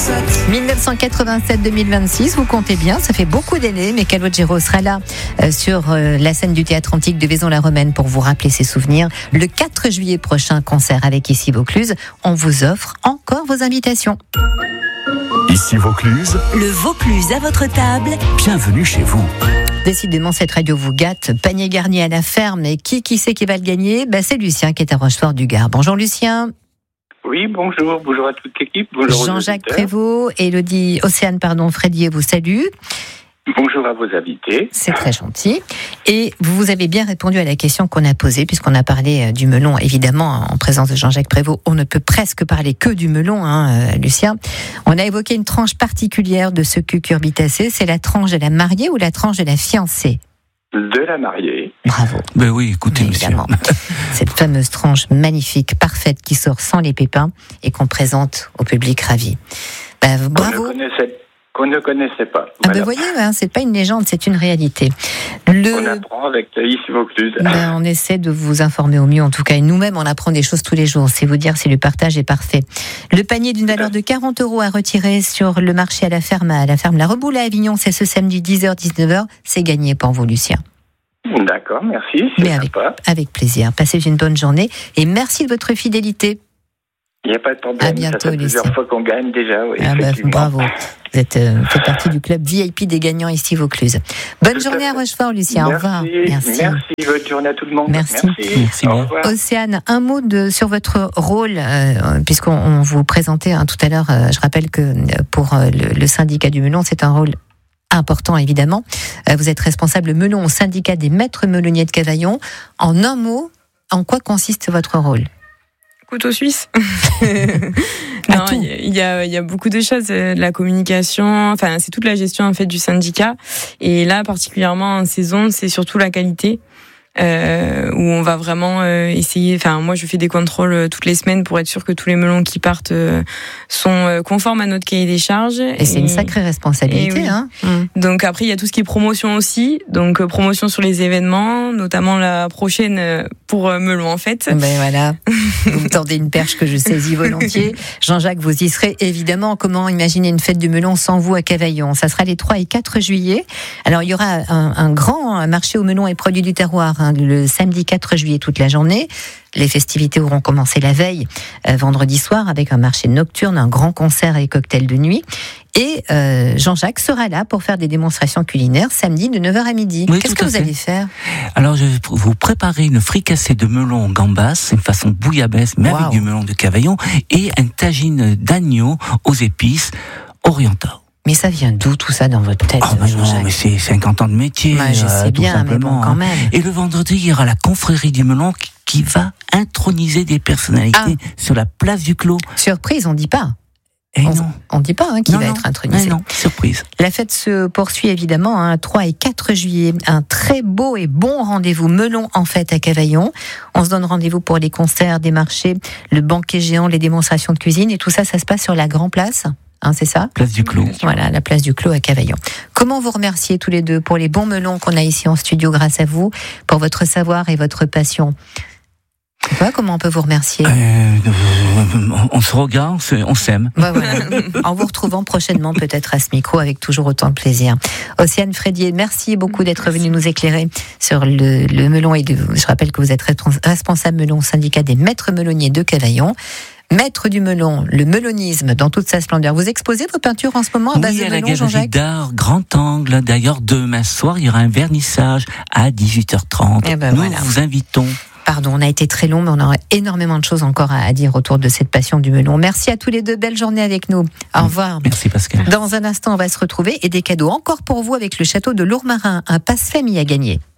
1987-2026, vous comptez bien, ça fait beaucoup d'années, mais Calogero sera là sur la scène du Théâtre Antique de Vaison-la-Romaine pour vous rappeler ses souvenirs. Le 4 juillet prochain, concert avec Ici Vaucluse. On vous offre encore vos invitations. Ici Vaucluse. Le Vaucluse à votre table. Bienvenue chez vous. Décidément, cette radio vous gâte. Panier garni à la ferme. Et qui sait qui va le gagner ? C'est Lucien qui est à Rochefort-du-Gard. Bonjour Lucien. Oui, bonjour. Bonjour à toute l'équipe. Bonjour Jean-Jacques Prévost et Océane Frédier vous saluent. Bonjour à vos invités. C'est très gentil. Et vous avez bien répondu à la question qu'on a posée, puisqu'on a parlé du melon, évidemment, en présence de Jean-Jacques Prévost. On ne peut presque parler que du melon, Lucien. On a évoqué une tranche particulière de ce cucurbitacé. C'est la tranche de la mariée ou la tranche de la fiancée ? De la mariée. Bravo. Ben oui, écoutez, évidemment. Cette fameuse tranche magnifique, parfaite, qui sort sans les pépins et qu'on présente au public ravi. Bravo. Qu'on ne connaissait pas. Voilà. Vous voyez, c'est pas une légende, c'est une réalité. On apprend avec Ici Vaucluse. On essaie de vous informer au mieux, en tout cas. Et nous-mêmes, on apprend des choses tous les jours. C'est vous dire si le partage est parfait. Le panier d'une valeur de 40 € à retirer sur le marché à la ferme La Reboule à Avignon, c'est ce samedi 10h-19h. C'est gagné pour vous, Lucien. D'accord, merci. C'est sympa. Avec plaisir. Passez une bonne journée et merci de votre fidélité. Il n'y a pas de problème. À bientôt, ça fait plusieurs fois qu'on gagne déjà. Oui, bravo. Vous faites partie du club VIP des gagnants ici Vaucluse. Bonne journée à Rochefort, Lucien. Merci. Au revoir. Merci. Bonne journée à tout le monde. Merci. Au revoir. Océane, un mot sur votre rôle, puisqu'on vous présentait tout à l'heure. Je rappelle que pour le syndicat du melon, c'est un rôle important, évidemment. Vous êtes responsable melon au syndicat des maîtres melonniers de Cavaillon. En un mot, en quoi consiste votre rôle ? Couteau suisse. Non, il y a beaucoup de choses, la communication, enfin c'est toute la gestion en fait du syndicat. Et là particulièrement en saison, c'est surtout la qualité. Où on va vraiment essayer. Enfin, moi, je fais des contrôles toutes les semaines pour être sûr que tous les melons qui partent sont conformes à notre cahier des charges. Et c'est une sacrée responsabilité, oui. Donc après, il y a tout ce qui est promotion aussi. Donc promotion sur les événements, notamment la prochaine pour melon en fait. Voilà. Vous me tendez une perche que je saisis volontiers. Jean-Jacques, vous y serez évidemment. Comment imaginer une fête du melon sans vous à Cavaillon ? Ça sera les 3 et 4 juillet. Alors il y aura un grand marché aux melons et produits du terroir. Le samedi 4 juillet toute la journée. Les festivités auront commencé la veille, vendredi soir, avec un marché nocturne, un grand concert et cocktail de nuit. Et Jean-Jacques sera là pour faire des démonstrations culinaires samedi de 9h à midi. Oui, qu'est-ce que vous allez faire ? Alors, je vais vous préparer une fricassée de melon en gambas, une façon bouillabaisse, mais avec du melon de Cavaillon, et un tagine d'agneau aux épices orientales. Mais ça vient d'où tout ça dans votre tête, Jean-Jacques ? Non, mais c'est 50 ans de métier. Je sais bien, mais bon, quand même. Et le vendredi, il y aura la confrérie du melon qui va introniser des personnalités sur la place du Clos. Surprise, on dit pas. On dit pas qui va être intronisé. Non, surprise. La fête se poursuit évidemment 3 et 4 juillet. Un très beau et bon rendez-vous melon en fête à Cavaillon. On se donne rendez-vous pour les concerts, des marchés, le banquet géant, les démonstrations de cuisine et tout ça, ça se passe sur la Grand Place. C'est ça ? Place du Clos. Voilà, la place du Clos à Cavaillon. Comment vous remercier tous les deux pour les bons melons qu'on a ici en studio grâce à vous, pour votre savoir et votre passion ? Comment on peut vous remercier ? On se regarde, on s'aime. Voilà. En vous retrouvant prochainement peut-être à ce micro avec toujours autant de plaisir. Océane Frédier, merci beaucoup d'être venue nous éclairer sur le melon. Je rappelle que vous êtes responsable melon au syndicat des maîtres melonniers de Cavaillon. Maître du melon, le melonisme dans toute sa splendeur. Vous exposez vos peintures en ce moment à base de melon, Jean-Jacques ? Oui, à la Galerie d'Art Grand Angle. D'ailleurs, demain soir, il y aura un vernissage à 18h30. Nous vous invitons. Pardon, on a été très long, mais on aura énormément de choses encore à dire autour de cette passion du melon. Merci à tous les deux, belle journée avec nous. Au revoir. Merci Pascal. Dans un instant, on va se retrouver et des cadeaux encore pour vous avec le château de Lourmarin, un passe-famille à gagner.